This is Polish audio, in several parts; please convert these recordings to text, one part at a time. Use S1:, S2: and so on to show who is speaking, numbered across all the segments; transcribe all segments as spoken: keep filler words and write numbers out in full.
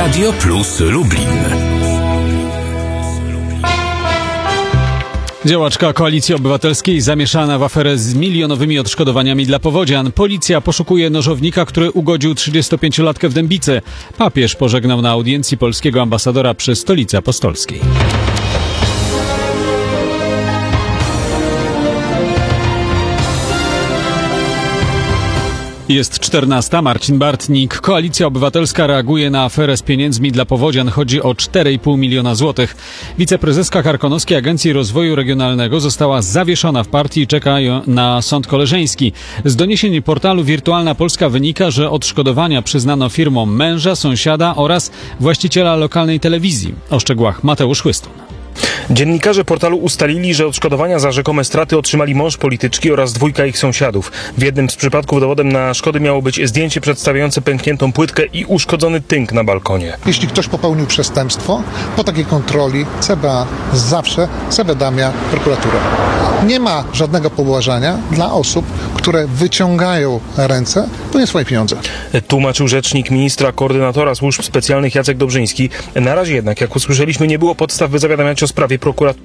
S1: Radio Plus Lublin.
S2: Działaczka Koalicji Obywatelskiej zamieszana w aferę z milionowymi odszkodowaniami dla powodzian. Policja poszukuje nożownika, który ugodził trzydziestopięciolatkę w Dębicy. Papież pożegnał na audiencji polskiego ambasadora przy Stolicy Apostolskiej. Jest czternasta. Marcin Bartnik. Koalicja Obywatelska reaguje na aferę z pieniędzmi dla powodzian. Chodzi o cztery i pół miliona złotych. Wiceprezeska Karkonoskiej Agencji Rozwoju Regionalnego została zawieszona w partii i czeka na sąd koleżeński. Z doniesień portalu Wirtualna Polska wynika, że odszkodowania przyznano firmom męża, sąsiada oraz właściciela lokalnej telewizji. O szczegółach Mateusz Chłystun.
S3: Dziennikarze portalu ustalili, że odszkodowania za rzekome straty otrzymali mąż polityczki oraz dwójka ich sąsiadów. W jednym z przypadków dowodem na szkody miało być zdjęcie przedstawiające pękniętą płytkę i uszkodzony tynk na balkonie.
S4: Jeśli ktoś popełnił przestępstwo, po takiej kontroli C B A zawsze zawiadamia prokuraturę. Nie ma żadnego pobłażania dla osób, które wyciągają ręce po nie swoje pieniądze.
S3: Tłumaczył rzecznik ministra koordynatora służb specjalnych Jacek Dobrzyński. Na razie jednak, jak usłyszeliśmy, nie było podstaw, by zawiadamiać o sprawie prokuratury.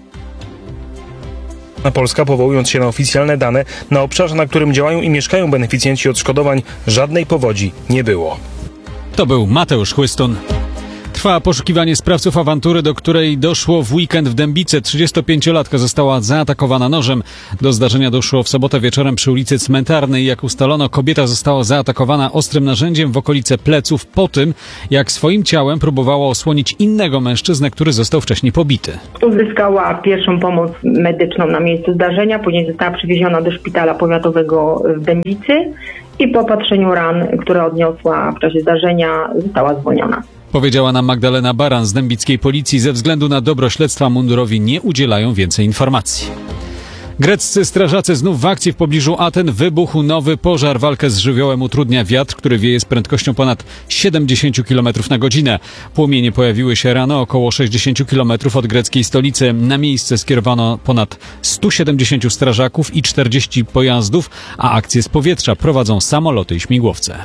S3: Polska, powołując się na oficjalne dane, na obszarze, na którym działają i mieszkają beneficjenci odszkodowań, żadnej powodzi nie było.
S2: To był Mateusz Chłystun. Trwa poszukiwanie sprawców awantury, do której doszło w weekend w Dębicy. trzydziestopięciolatka została zaatakowana nożem. Do zdarzenia doszło w sobotę wieczorem przy ulicy Cmentarnej. Jak ustalono, kobieta została zaatakowana ostrym narzędziem w okolice pleców po tym, jak swoim ciałem próbowała osłonić innego mężczyznę, który został wcześniej pobity.
S5: Uzyskała pierwszą pomoc medyczną na miejscu zdarzenia, później została przewieziona do szpitala powiatowego w Dębicy i po opatrzeniu ran, które odniosła w czasie zdarzenia, została zwolniona.
S2: Powiedziała nam Magdalena Baran z dębickiej policji. Ze względu na dobro śledztwa mundurowi nie udzielają więcej informacji. Greccy strażacy znów w akcji w pobliżu Aten. Wybuchł nowy pożar. Walkę z żywiołem utrudnia wiatr, który wieje z prędkością ponad siedemdziesiąt kilometrów na godzinę. Płomienie pojawiły się rano około sześćdziesiąt kilometrów od greckiej stolicy. Na miejsce skierowano ponad stu siedemdziesięciu strażaków i czterdziestu pojazdów, a akcje z powietrza prowadzą samoloty i śmigłowce.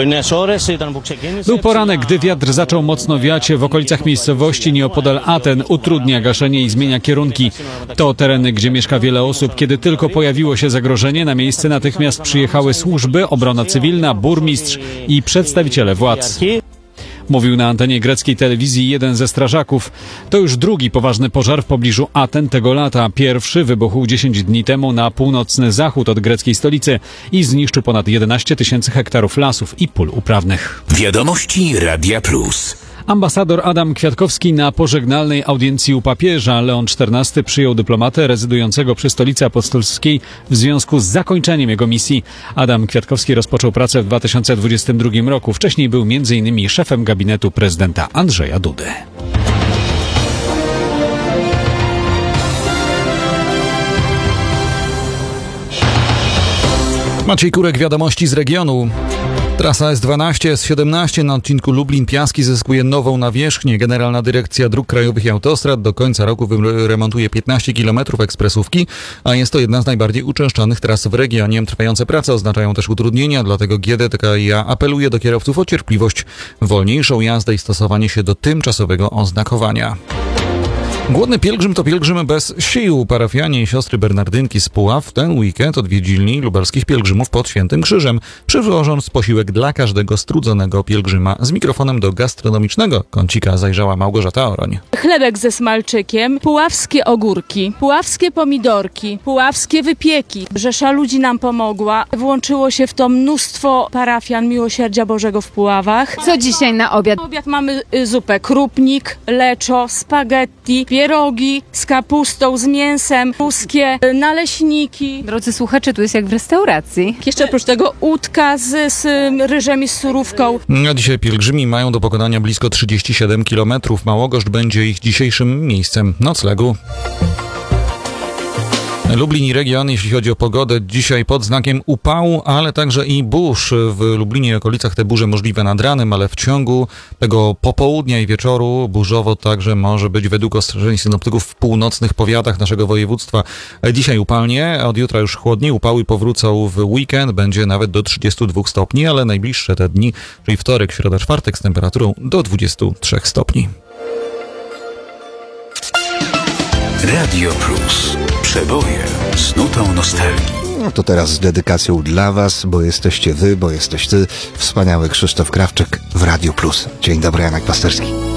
S2: Był poranek, gdy wiatr zaczął mocno wiać w okolicach miejscowości nieopodal Aten. Utrudnia gaszenie i zmienia kierunki. To tereny, gdzie mieszka wiele osób. Kiedy tylko pojawiło się zagrożenie, na miejsce natychmiast przyjechały służby, obrona cywilna, burmistrz i przedstawiciele władz. Mówił na antenie greckiej telewizji jeden ze strażaków. To już drugi poważny pożar w pobliżu Aten tego lata. Pierwszy wybuchł dziesięć dni temu na północny zachód od greckiej stolicy i zniszczył ponad jedenaście tysięcy hektarów lasów i pól uprawnych.
S1: Wiadomości Radia Plus.
S2: Ambasador Adam Kwiatkowski na pożegnalnej audiencji u papieża. Leon czternasty przyjął dyplomatę rezydującego przy Stolicy Apostolskiej w związku z zakończeniem jego misji. Adam Kwiatkowski rozpoczął pracę w dwa tysiące dwudziestym drugim roku. Wcześniej był między innymi szefem gabinetu prezydenta Andrzeja Dudy.
S6: Maciej Kurek, wiadomości z regionu. Trasa S dwanaście, S siedemnaście na odcinku Lublin-Piaski zyskuje nową nawierzchnię. Generalna Dyrekcja Dróg Krajowych i Autostrad do końca roku wyremontuje piętnaście kilometrów ekspresówki, a jest to jedna z najbardziej uczęszczanych tras w regionie. Trwające prace oznaczają też utrudnienia, dlatego G D T K I A apeluje do kierowców o cierpliwość, wolniejszą jazdę i stosowanie się do tymczasowego oznakowania. Głodny pielgrzym to pielgrzym bez sił. Parafianie i siostry Bernardynki z Puław w ten weekend odwiedzili lubelskich pielgrzymów pod Świętym Krzyżem, przywożąc posiłek dla każdego strudzonego pielgrzyma. Z mikrofonem do gastronomicznego kącika zajrzała Małgorzata Oroń.
S7: Chlebek ze smalczykiem, puławskie ogórki, puławskie pomidorki, puławskie wypieki. Rzesza ludzi nam pomogła. Włączyło się w to mnóstwo parafian Miłosierdzia Bożego w Puławach.
S8: Co dzisiaj na obiad?
S7: Na obiad mamy zupę krupnik, leczo, spaghetti, pierogi z kapustą, z mięsem, ruskie, naleśniki.
S8: Drodzy słuchacze, tu jest jak w restauracji.
S7: Jeszcze oprócz tego łódka z, z ryżem i z surówką.
S6: A dzisiaj pielgrzymi mają do pokonania blisko trzydzieści siedem kilometrów. Małogoszt będzie ich dzisiejszym miejscem noclegu. Lublin i region, jeśli chodzi o pogodę, dzisiaj pod znakiem upału, ale także i burz. W Lublinie i okolicach te burze możliwe nad ranem, ale w ciągu tego popołudnia i wieczoru burzowo także może być według ostrzeżeń synoptyków w północnych powiatach naszego województwa. Dzisiaj upalnie, od jutra już chłodniej, upały powrócą w weekend, będzie nawet do trzydziestu dwóch stopni, ale najbliższe te dni, czyli wtorek, środa, czwartek z temperaturą do dwudziestu trzech stopni.
S1: Radio Plus. Przeboje z nutą nostalgii.
S9: No to teraz z dedykacją dla was, bo jesteście wy, bo jesteś ty. Wspaniały Krzysztof Krawczyk w Radio Plus. Dzień dobry, Janek Pasterski.